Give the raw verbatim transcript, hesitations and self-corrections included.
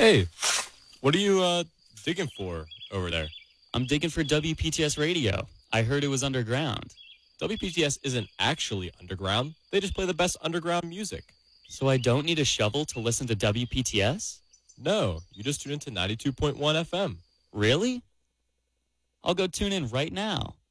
Hey, what are you uh, digging for over there? I'm digging for W P T S radio. I heard it was underground. W P T S isn't actually underground. They just play the best underground music. So I don't need a shovel to listen to W P T S? No, you just tune into ninety-two point one F M. Really? I'll go tune in right now.